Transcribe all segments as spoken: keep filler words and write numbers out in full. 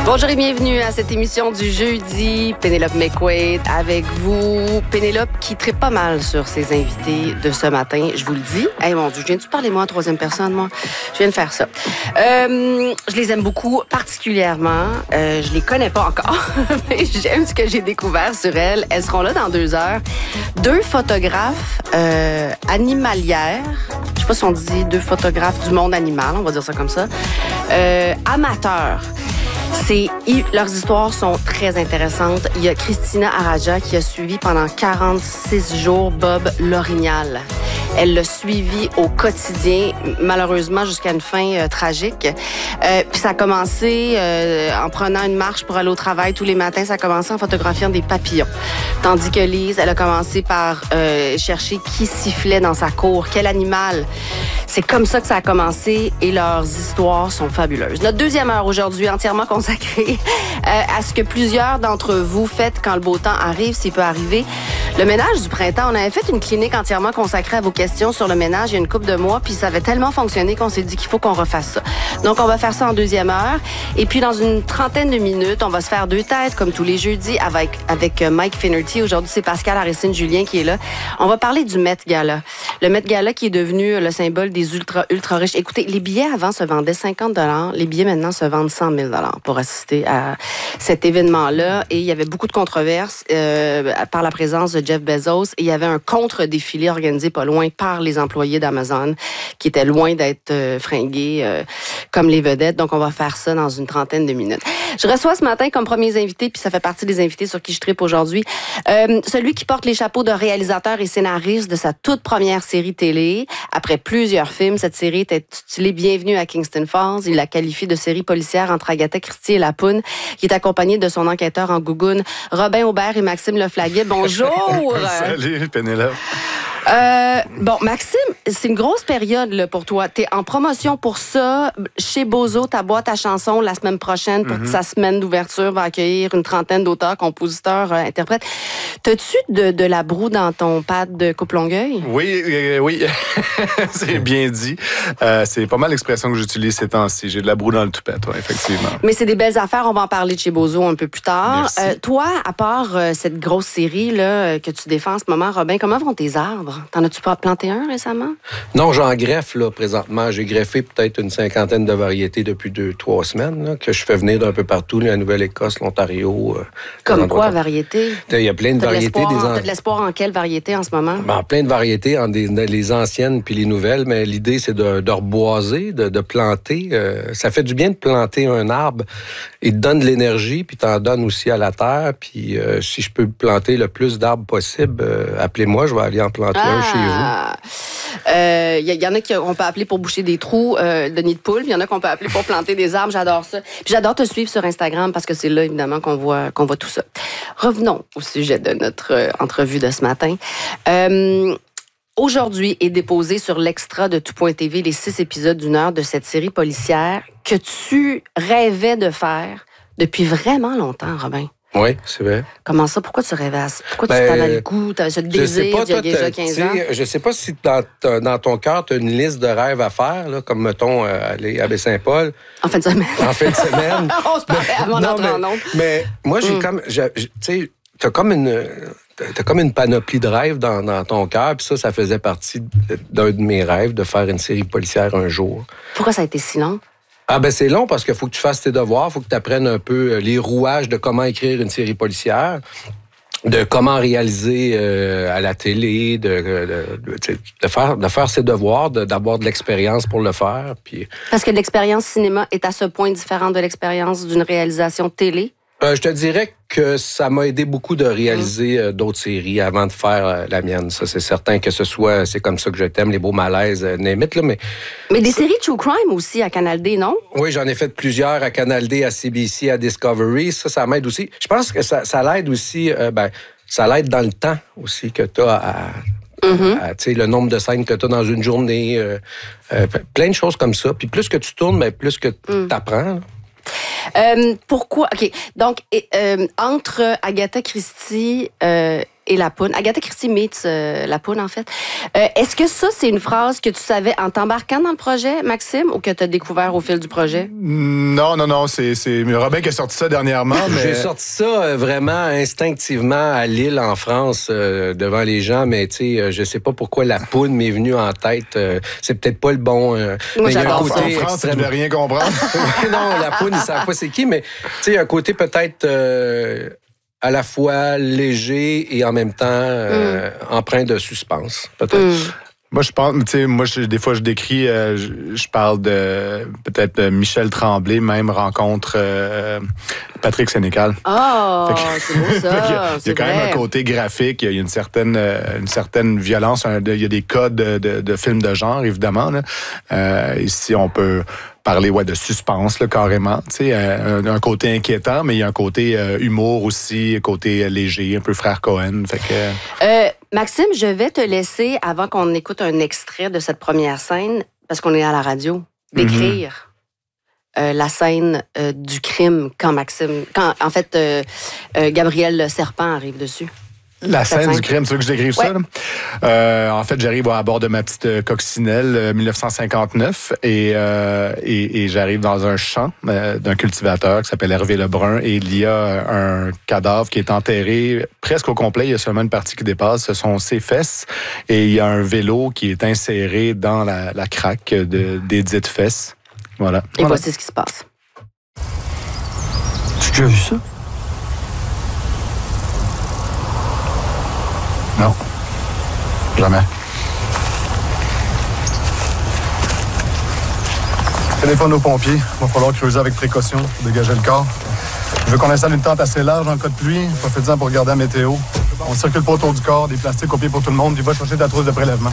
Bonjour et bienvenue à cette émission du jeudi. Pénélope McQuaid avec vous. Pénélope qui tripe pas mal sur ses invités de ce matin, je vous le dis. Hey mon Dieu, je viens-tu parler moi en troisième personne, moi? Je viens de faire ça. Euh, je les aime beaucoup, particulièrement. Euh, je les connais pas encore, mais j'aime ce que j'ai découvert sur elles. Elles seront là dans deux heures. Deux photographes euh, animalières. Je sais pas si on dit deux photographes du monde animal, on va dire ça comme ça. Euh, amateurs. C'est, leurs histoires sont très intéressantes. Il y a Christina Araja qui a suivi pendant quarante-six jours Bob Lorignal. Elle l'a suivi au quotidien, malheureusement jusqu'à une fin euh, tragique. Euh, puis ça a commencé euh, en prenant une marche pour aller au travail tous les matins. Ça a commencé en photographiant des papillons. Tandis que Lise, elle a commencé par euh, chercher qui sifflait dans sa cour, quel animal. C'est comme ça que ça a commencé et leurs histoires sont fabuleuses. Notre deuxième heure aujourd'hui, entièrement consacrée euh, à ce que plusieurs d'entre vous faites quand le beau temps arrive, s'il peut arriver. Le ménage du printemps, on avait fait une clinique entièrement consacrée à vos questions sur le ménage il y a une couple de mois, puis ça avait tellement fonctionné qu'on s'est dit qu'il faut qu'on refasse ça. Donc, on va faire ça en deuxième heure. Et puis, dans une trentaine de minutes, on va se faire deux têtes, comme tous les jeudis, avec, avec Mike Finnerty. Aujourd'hui, c'est Pascal Aristide-Julien qui est là. On va parler du Met Gala. Le Met Gala qui est devenu le symbole des ultra, ultra riches. Écoutez, les billets avant se vendaient cinquante dollars. Les billets maintenant se vendent cent mille dollars pour assister à cet événement-là. Et il y avait beaucoup de controverses euh, par la présence de Jeff Bezos. Et il y avait un contre-défilé organisé pas loin par les employés d'Amazon qui étaient loin d'être euh, fringués euh, comme les vedettes. Donc, on va faire ça dans une trentaine de minutes. Je reçois ce matin comme premiers invités, puis ça fait partie des invités sur qui je tripe aujourd'hui, euh, celui qui porte les chapeaux de réalisateur et scénariste de sa toute première série télé. Après plusieurs films, cette série est intitulée Bienvenue à Kingston Falls. Il la qualifie de série policière entre Agatha Christie et La Poune, qui est accompagné de son enquêteur en gougoune, Robin Aubert et Maxime Leflaguet. Bonjour! Salut, Pénélope. Euh, bon, Maxime, c'est une grosse période là, pour toi. Tu es en promotion pour ça. Chez Bozo, ta boîte à chansons, la semaine prochaine, pour mm-hmm. sa semaine d'ouverture, va accueillir une trentaine d'auteurs, compositeurs, euh, interprètes. T'as-tu de, de la broue dans ton pad de Coupe Longueuil? Oui, euh, oui. C'est bien dit. Euh, c'est pas mal l'expression que j'utilise ces temps-ci. J'ai de la broue dans le toupette, ouais, effectivement. Mais c'est des belles affaires. On va en parler de chez Bozo un peu plus tard. Euh, toi, à part euh, cette grosse série là, que tu défends en ce moment, Robin, comment vont tes arbres? T'en as-tu pas planté un récemment? Non, j'en greffe là présentement. J'ai greffé peut-être une cinquantaine de variétés depuis deux, trois semaines là, que je fais venir d'un peu partout, la Nouvelle-Écosse, l'Ontario. Euh, Comme quoi, variétés? Il y a plein de t'as variétés. De des en... T'as de l'espoir en quelle variété en ce moment? Ben, plein de variétés, en des, les anciennes puis les nouvelles, mais l'idée, c'est de, de reboiser, de, de planter. Euh, ça fait du bien de planter un arbre. Il te donne de l'énergie, puis t'en donnes aussi à la terre. Puis euh, si je peux planter le plus d'arbres possible, euh, appelez-moi, je vais aller en planter ah. un chez vous. Il euh, y, y en a qu'on peut appeler pour boucher des trous euh, de nid de poule. Il y en a qu'on peut appeler pour planter des arbres. J'adore ça. Puis j'adore te suivre sur Instagram parce que c'est là, évidemment, qu'on voit, qu'on voit tout ça. Revenons au sujet de notre euh, entrevue de ce matin. Euh, Aujourd'hui est déposé sur l'extra de Tout.tv les six épisodes d'une heure de cette série policière que tu rêvais de faire depuis vraiment longtemps, Robin. Oui, c'est vrai. Comment ça? Pourquoi tu rêvais à ça? Pourquoi ben, tu t'avais le goût? Tu avais ce désir d'il y a déjà quinze ans? Je ne sais pas si dans, dans ton cœur, tu as une liste de rêves à faire, là, comme, mettons, euh, aller à Baie-Saint-Paul. En fin de semaine. En fin de semaine. On se parlait avant d'entrer en ondes. Mais moi, j'ai mm. comme... Tu sais, tu as comme une... T'as comme une panoplie de rêves dans, dans ton cœur, puis ça, ça faisait partie d'un de mes rêves, de faire une série policière un jour. Pourquoi ça a été si long? Ah ben c'est long parce qu'il faut que tu fasses tes devoirs, il faut que tu apprennes un peu les rouages de comment écrire une série policière, de comment réaliser euh, à la télé, de, de, de, de, faire, de faire ses devoirs, de, d'avoir de l'expérience pour le faire. Puis... Parce que l'expérience cinéma est à ce point différente de l'expérience d'une réalisation télé? Euh, je te dirais que ça m'a aidé beaucoup de réaliser euh, d'autres séries avant de faire euh, la mienne. Ça, c'est certain que ce soit... C'est comme ça que je t'aime, les beaux malaises, euh, n'imite, là, mais... Mais des séries True Crime aussi à Canal D, non? Oui, j'en ai fait plusieurs à Canal D, à C B C, à Discovery. Ça, ça m'aide aussi. Je pense que ça, ça l'aide aussi... Euh, ben, ça l'aide dans le temps aussi que tu as à... Mm-hmm. Le nombre de scènes que tu as dans une journée. Euh, euh, plein de choses comme ça. Puis plus que tu tournes, ben, plus que tu mm. apprends. Euh, pourquoi? OK. Donc, euh, entre Agatha Christie euh, et la poune. Agatha Christie meets euh, la poune, en fait. Euh, est-ce que ça, c'est une phrase que tu savais en t'embarquant dans le projet, Maxime, ou que tu as découvert au fil du projet? Non, non, non. C'est, c'est Robin qui a sorti ça dernièrement. Mais... J'ai sorti ça euh, vraiment instinctivement à Lille, en France, euh, devant les gens, mais tu sais, euh, je sais pas pourquoi la poune m'est venue en tête. Euh, c'est peut-être pas le bon... Euh, Moi, mais j'adore il y a un côté En France, extrême... tu ne veux rien comprendre. Non, la poune, ils savent pas c'est qui, mais tu sais, il y a un côté peut-être... Euh, à la fois léger et en même temps euh, mm. empreint de suspense, peut-être. Mm. Moi, je pense, tu sais, moi, je, des fois, je décris, euh, je, je parle de peut-être de Michel Tremblay, même rencontre euh, Patrick Sénécal. Oh, c'est beau ça. Il y a, il y a quand vrai. même un côté graphique, il y a une certaine, une certaine violence, il y a des codes de, de, de films de genre, évidemment. Là. Euh, ici, on peut parler ouais, de suspense, là, carrément. Tu sais, un, un côté inquiétant, mais il y a un côté euh, humour aussi, un côté léger, un peu frère Cohen. Fait que... euh, Maxime, je vais te laisser, avant qu'on écoute un extrait de cette première scène, parce qu'on est à la radio, décrire mm-hmm. euh, la scène euh, du crime quand Maxime... quand en fait, euh, euh, Gabriel Serpent arrive dessus. La scène du crime, tu veux que je décrive ouais. ça? Là? Euh, en fait, j'arrive à bord de ma petite coccinelle euh, dix-neuf cent cinquante-neuf et, euh, et, et j'arrive dans un champ euh, d'un cultivateur qui s'appelle Hervé Lebrun et il y a un cadavre qui est enterré presque au complet. Il y a seulement une partie qui dépasse. Ce sont ses fesses et il y a un vélo qui est inséré dans la, la craque de, des dites fesses. Voilà. Et voilà. voici ce qui se passe. Tu as déjà vu ça? Non. Jamais. Téléphone aux pompiers. Il va falloir creuser avec précaution pour dégager le corps. Je veux qu'on installe une tente assez large en cas de pluie. Profitez-en pour regarder la météo. On ne circule pas autour du corps, des plastiques au pied pour tout le monde. Puis va chercher de la trousse de prélèvement.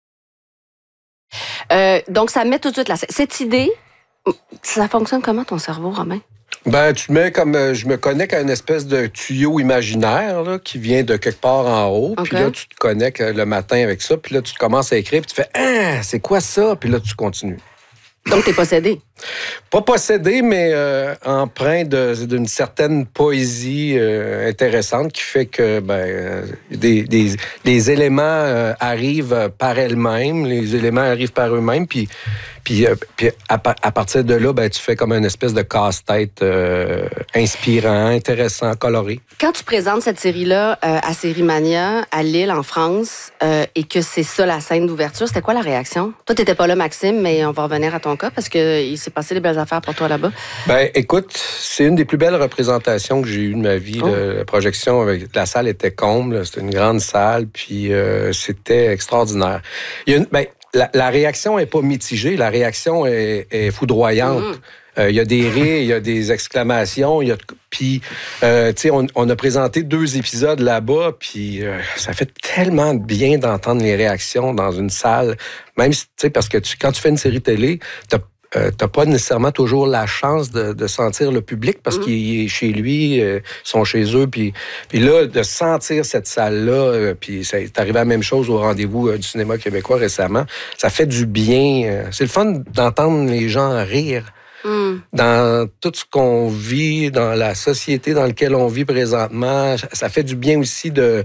Euh, donc, ça met tout de suite là. Cette idée, ça fonctionne comment ton cerveau, Romain? Ben, tu mets comme... Euh, je me connecte à une espèce de tuyau imaginaire là, qui vient de quelque part en haut. Okay. Puis là, tu te connectes le matin avec ça. Puis là, tu commences à écrire. Puis tu fais « Ah, c'est quoi ça? » Puis là, tu continues. Donc, t'es possédé? Pas possédé, mais euh, empreint de, d'une certaine poésie euh, intéressante qui fait que ben, euh, des, des, des éléments euh, arrivent par elles-mêmes, les éléments arrivent par eux-mêmes, puis, puis, euh, puis à, à partir de là, ben, tu fais comme une espèce de casse-tête euh, inspirant, intéressant, coloré. Quand tu présentes cette série-là euh, à Sérimania, à Lille, en France, euh, et que c'est ça la scène d'ouverture, c'était quoi la réaction? Toi, t'étais pas là, Maxime, mais on va revenir à ton cas parce qu'il s'est passé des belles affaires pour toi là-bas. Ben, écoute, c'est une des plus belles représentations que j'ai eues de ma vie. Oh. La projection avec la salle était comble, c'était une grande salle, puis euh, c'était extraordinaire. Il y a une, ben, la, la réaction est pas mitigée, la réaction est, est foudroyante. Mm. Euh, il y a des rires, il y a des exclamations, il y a puis euh, tu sais on, on a présenté deux épisodes là-bas, puis euh, ça fait tellement bien d'entendre les réactions dans une salle, même tu sais parce que tu, quand tu fais une série télé, t'as Euh, t'as pas nécessairement toujours la chance de, de sentir le public parce mmh. qu'il est chez lui, euh, ils sont chez eux, puis, puis là, de sentir cette salle-là, euh, puis c'est arrivé la même chose au rendez-vous euh, du cinéma québécois récemment, ça fait du bien. Euh, c'est le fun d'entendre les gens rire. Mmh. Dans tout ce qu'on vit, dans la société dans laquelle on vit présentement, ça fait du bien aussi de...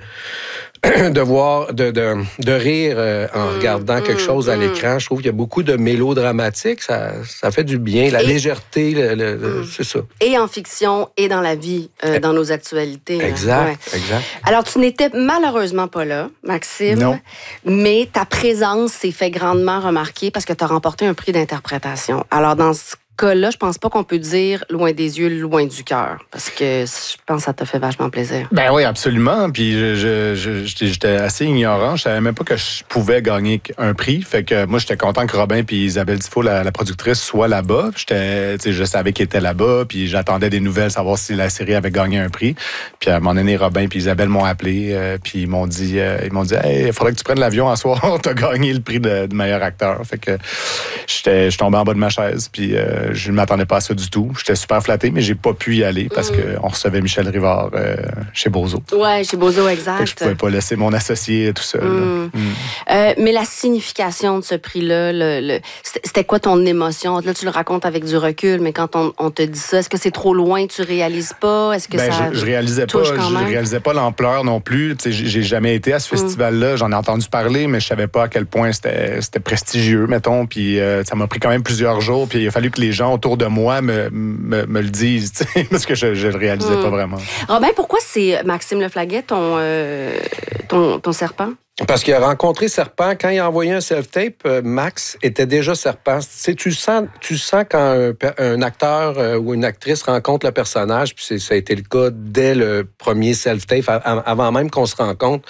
de voir, de, de, de rire euh, en mmh, regardant quelque mmh, chose à mmh. l'écran. Je trouve qu'il y a beaucoup de mélodramatique. Ça, ça fait du bien. La et, légèreté, le, le, mmh. c'est ça. Et en fiction, et dans la vie, euh, dans nos actualités. Exact, ouais. exact. Alors, tu n'étais malheureusement pas là, Maxime. Non. Mais ta présence s'est fait grandement remarquer parce que tu as remporté un prix d'interprétation. Alors, dans ce cas-là, je pense pas qu'on peut dire loin des yeux, loin du cœur, parce que je pense que ça t'a fait vachement plaisir. Ben oui, absolument. Puis je, je, je, j'étais assez ignorant. Je savais même pas que je pouvais gagner un prix. Fait que moi, j'étais content que Robin puis Isabelle Tifo, la, la productrice, soient là-bas. J'étais, tu sais, je savais qu'ils étaient là-bas, puis j'attendais des nouvelles, savoir si la série avait gagné un prix. Puis à un moment donné, Robin puis Isabelle m'ont appelé, euh, puis ils m'ont dit, euh, ils m'ont dit, hey, il faudrait que tu prennes l'avion à soir. T'as gagné le prix de, de meilleur acteur. Fait que j'étais, je tombais en bas de ma chaise, puis. Euh, euh, je ne m'attendais pas à ça du tout. J'étais super flatté, mais j'ai pas pu y aller parce mm. qu'on recevait Michel Rivard euh, chez Bozo. Oui, chez Bozo, exact. Fait que je pouvais pas laisser mon associé tout seul. Mm. Mm. Euh, mais la signification de ce prix-là, le, le, c'était quoi ton émotion? Là, tu le racontes avec du recul, mais quand on, on te dit ça, est-ce que c'est trop loin, tu réalises pas? Est-ce que ben, ça je, je réalisais pas, je réalisais pas l'ampleur non plus. Tu sais, j'ai jamais été à ce festival-là. J'en ai entendu parler, mais je savais pas à quel point c'était, c'était prestigieux, mettons. Puis euh, ça m'a pris quand même plusieurs jours. Puis il a fallu que les gens autour de moi me, me, me le disent, parce que je, je le réalisais mm. pas vraiment. Robin, pourquoi c'est Maxime Leflaguet, ton, euh, ton, ton serpent? Parce qu'il a rencontré Serpent. Quand il a envoyé un self-tape, Max était déjà Serpent. Tu sais, tu sens, tu sens quand un, un acteur euh, ou une actrice rencontre le personnage, puis ça a été le cas dès le premier self-tape, avant même qu'on se rencontre.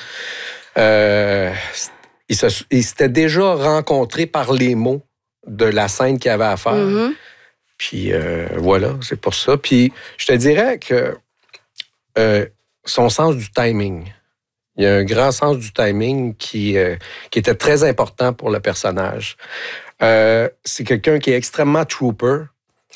Euh, il, se, il s'était déjà rencontré par les mots de la scène qu'il avait à faire. Mm-hmm. Puis euh, voilà, c'est pour ça. Puis je te dirais que euh, son sens du timing... Il y a un grand sens du timing qui, euh, qui était très important pour le personnage. Euh, c'est quelqu'un qui est extrêmement trooper.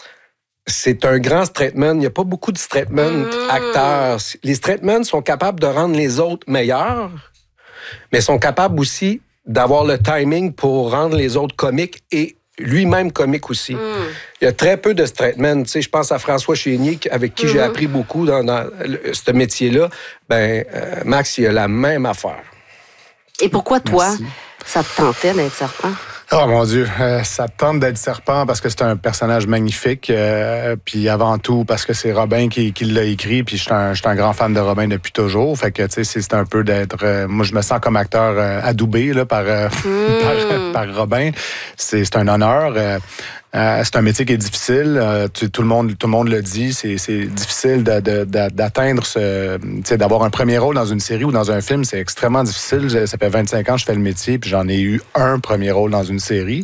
C'est un grand straightman. Il n'y a pas beaucoup de straightmen mmh. acteurs. Les straightmen sont capables de rendre les autres meilleurs, mais sont capables aussi d'avoir le timing pour rendre les autres comiques et lui-même comique aussi. Mm. Il y a très peu de straightmen. Tu sais, je pense à François Chénier, avec qui mm-hmm. j'ai appris beaucoup dans, dans le, ce métier-là. Ben, euh, Max, il a la même affaire. Et pourquoi, toi, Merci. ça te tentait d'être serpent? Oh mon Dieu, euh, ça tente d'être serpent parce que c'est un personnage magnifique. Euh, puis avant tout, parce que c'est Robin qui, qui l'a écrit. Puis je suis un, un grand fan de Robin depuis toujours. Fait que, tu sais, c'est un peu d'être... Euh, moi, je me sens comme acteur euh, adoubé là, par, euh, mm. par, par Robin. C'est un honneur. Euh, Euh, c'est un métier qui est difficile. Euh, tu, tout le monde, tout le monde le dit. C'est, c'est difficile de, de, de, d'atteindre ce, tu sais, d'avoir un premier rôle dans une série ou dans un film. C'est extrêmement difficile. Ça fait vingt-cinq ans que je fais le métier, puis j'en ai eu un premier rôle dans une série.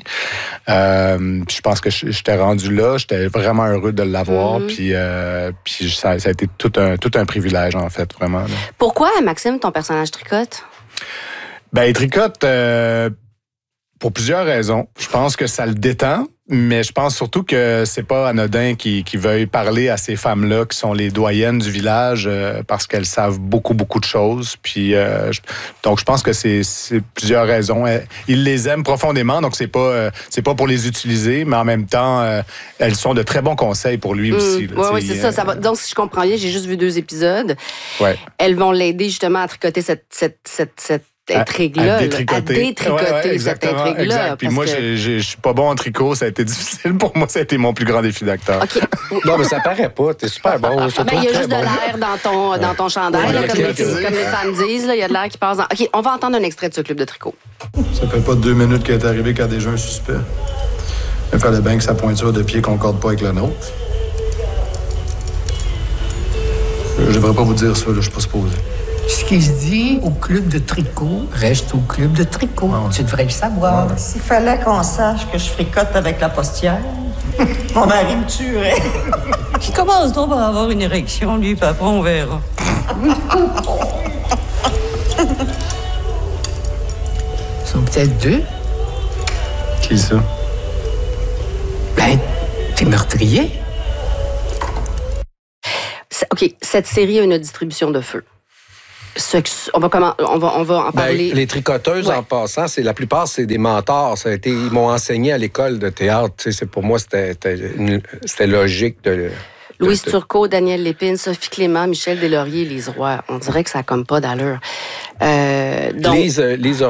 Euh, je pense que j'étais rendu là. J'étais vraiment heureux de l'avoir. Mm-hmm. Puis, euh, puis ça, ça a été tout un, tout un privilège en fait, vraiment. Là. Pourquoi, Maxime, ton personnage tricote? Ben, il tricote euh, pour plusieurs raisons. Je pense que ça le détend. Mais je pense surtout que c'est pas anodin qui, qui veuille parler à ces femmes-là qui sont les doyennes du village euh, parce qu'elles savent beaucoup, beaucoup de choses. Puis, euh, je, donc, je pense que c'est, c'est plusieurs raisons. Il les aime profondément, donc c'est pas, euh, c'est pas pour les utiliser, mais en même temps, euh, elles sont de très bons conseils pour lui mmh. aussi. Oui, oui, c'est euh, ça, ça va. Donc, si je comprends bien, j'ai juste vu deux épisodes. Ouais. Elles vont l'aider justement à tricoter cette, cette, cette, cette intrigue-là, à, à détricoter, à détricoter ouais, ouais, cette intrigue-là. Exact. Puis moi, que... je suis pas bon en tricot, ça a été difficile pour moi, ça a été mon plus grand défi d'acteur. Okay. Non, mais ça paraît pas, t'es super bon. Ben, il y a juste bon. de l'air dans ton, dans ton chandail, ouais, là, comme, les, comme les femmes disent, il y a de l'air qui passe dans... OK, on va entendre un extrait de ce club de tricot. Ça fait pas deux minutes qu'elle est arrivée qu'il y a déjà un suspect. Il fallait bien que sa pointure de pied concorde pas avec la nôtre. Je devrais pas vous dire ça, là, je suis pas supposé. Ce qui se dit au club de tricot reste au club de tricot. Ah ouais. Tu devrais le savoir. Ouais. S'il fallait qu'on sache que je fricote avec la postière, mon mari me tuerait. Qui commence donc par avoir une érection, lui, puis après, on verra. Ils sont peut-être deux. Qui ça? Ben, t'es meurtrier. OK, cette série a une distribution de feu. Ce, on, va comment, on, va, on va en parler. Ben, les tricoteuses, ouais. en passant, c'est, la plupart, c'est des mentors. Ça a été, ils m'ont enseigné à l'école de théâtre. C'est, pour moi, c'était, c'était, c'était logique de... Louise de, Turcot, Daniel Lépine, Sophie Clément, Michel Deslauriers, Lise Roy. On dirait que ça n'a comme pas d'allure. Euh, donc... Lise, Lise